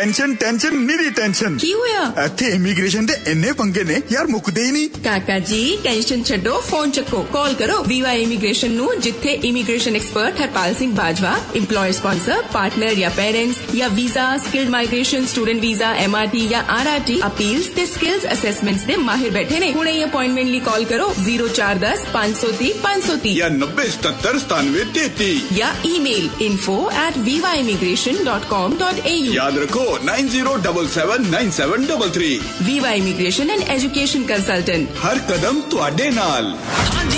Tension tension निरी tension की होया इत्थे इमीग्रेशन दे इन्ने पंगे ने यार मुकदे ही नहीं। काका जी टेंशन छड्डो फोन चक्को कॉल करो VY इमीग्रेशन नु जिथे immigration expert Harpal Singh Bajwa employer sponsor partner या पेरेंट्स या visa skilled migration student visa MRT या RRT अपील्स ते स्किल्स असेसमेंट्स दे माहिर बैठे ने। हुणे अपॉइंटमेंट ली कॉल करो 0410 530 530 या 9077 या ईमेल info@vyimmigration.com.au। याद रखो 90779733। VY immigration and education consultant, हर कदम तुहाडे नाल।